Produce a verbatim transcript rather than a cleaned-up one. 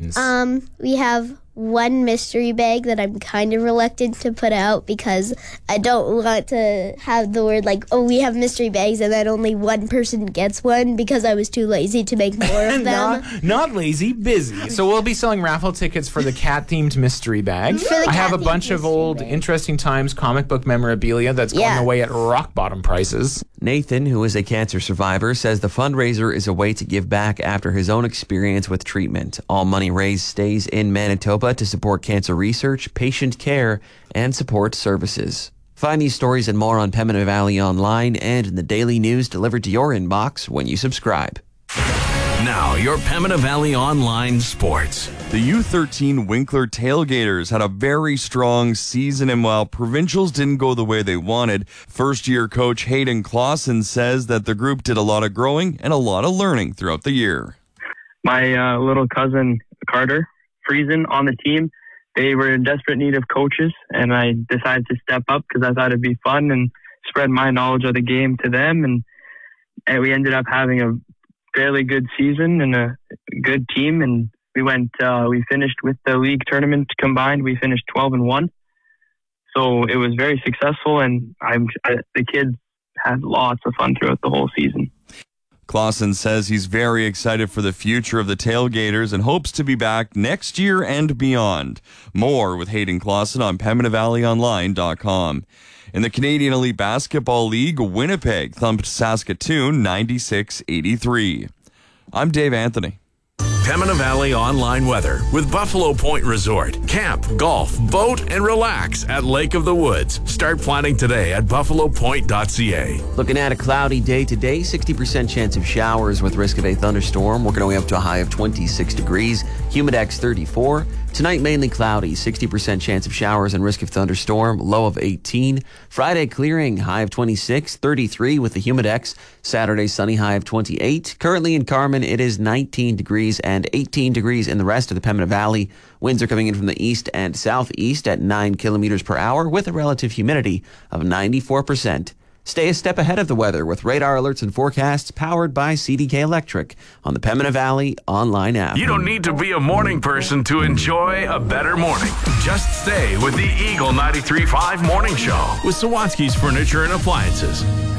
ones? Um, we have one mystery bag that I'm kind of reluctant to put out because I don't want to have the word like, oh, we have mystery bags and then only one person gets one because I was too lazy to make more of them. not, not lazy, busy. So we'll be selling raffle tickets for the cat-themed mystery bag. For the I have a cat-themed bunch of mystery old bag. Interesting Times comic book memorabilia that's going Yeah. away at rock-bottom prices. Nathan, who is a cancer survivor, says the fundraiser is a way to give back after his own experience with treatment. All money raised stays in Manitoba to support cancer research, patient care, and support services. Find these stories and more on Pembina Valley Online and in the daily news delivered to your inbox when you subscribe. Now, your Pembina Valley Online Sports. The U thirteen Winkler Tailgaters had a very strong season, and while provincials didn't go the way they wanted, first-year coach Hayden Clausen says that the group did a lot of growing and a lot of learning throughout the year. My uh, little cousin, Carter Friesen, on the team, they were in desperate need of coaches, and I decided to step up because I thought it'd be fun and spread my knowledge of the game to them, and, and we ended up having a fairly good season and a good team, and we went uh we finished with the league tournament combined, we finished twelve and one, so it was very successful, and I'm I, the kids had lots of fun throughout the whole season. Clausen says he's very excited for the future of the Tailgaters and hopes to be back next year and beyond. More with Hayden Clausen on Pembina Valley Online dot com. In the Canadian Elite Basketball League, Winnipeg thumped Saskatoon ninety-six eighty-three. I'm Dave Anthony. Pembina Valley Online Weather with Buffalo Point Resort. Camp, golf, boat, and relax at Lake of the Woods. Start planning today at buffalo point dot c a. Looking at a cloudy day today, sixty percent chance of showers with risk of a thunderstorm. Working our way up to a high of twenty-six degrees. Humidex thirty-four. Tonight, mainly cloudy, sixty percent chance of showers and risk of thunderstorm, low of eighteen. Friday, clearing, high of twenty-six, thirty-three with the Humidex. Saturday, sunny, high of twenty-eight. Currently in Carman, it is nineteen degrees and eighteen degrees in the rest of the Pembina Valley. Winds are coming in from the east and southeast at nine kilometers per hour with a relative humidity of ninety-four percent. Stay a step ahead of the weather with radar alerts and forecasts powered by C D K Electric on the Pembina Valley online app. You don't need to be a morning person to enjoy a better morning. Just stay with the Eagle ninety-three point five Morning Show with Sawatsky's Furniture and Appliances.